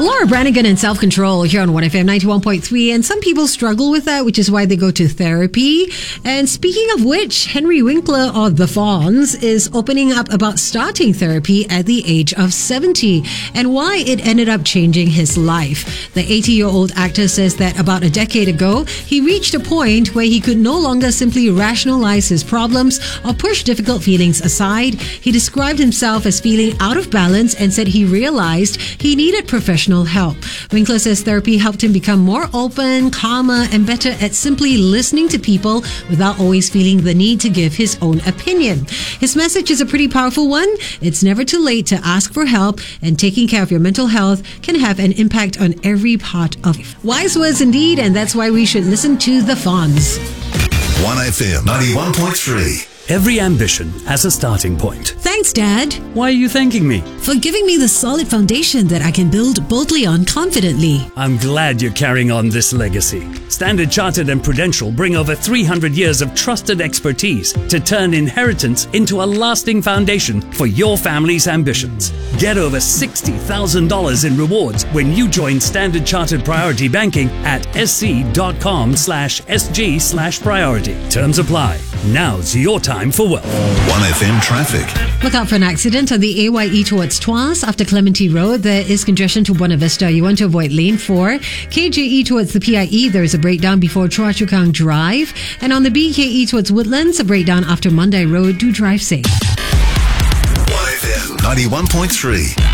Laura Branigan and self-control here on 1FM 91.3, and some people struggle with that, which is why they go to therapy. And speaking of which, Henry Winkler, or The Fonz, is opening up about starting therapy at the age of 70 and why it ended up changing his life. The 80-year-old actor says that about a decade ago, he reached a point where he could no longer simply rationalize his problems or push difficult feelings aside. He described himself as feeling out of balance and said he realized he needed professional help. Winkler says therapy helped him become more open, calmer, and better at simply listening to people without always feeling the need to give his own opinion. His message is a pretty powerful one. It's never too late to ask for help, and taking care of your mental health can have an impact on every part of it. Wise words indeed, and that's why we should listen to The Fonz. 1FM 91.3. Every ambition has a starting point. Thanks, Dad. Why are you thanking me? For giving me the solid foundation that I can build boldly on confidently. I'm glad you're carrying on this legacy. Standard Chartered and Prudential bring over 300 years of trusted expertise to turn inheritance into a lasting foundation for your family's ambitions. Get over $60,000 in rewards when you join Standard Chartered Priority Banking at sc.com/sg/priority. Terms apply. Now's your time for wealth. 1FM traffic. Look out for an accident on the AYE towards Tuas after Clementi Road. There is congestion to Buena Vista. You want to avoid lane 4. KJE towards the PIE, there is a breakdown before Chua Chu Kang Drive. And on the BKE towards Woodlands, a breakdown after Mandai Road. Do drive safe. 1FM 91.3.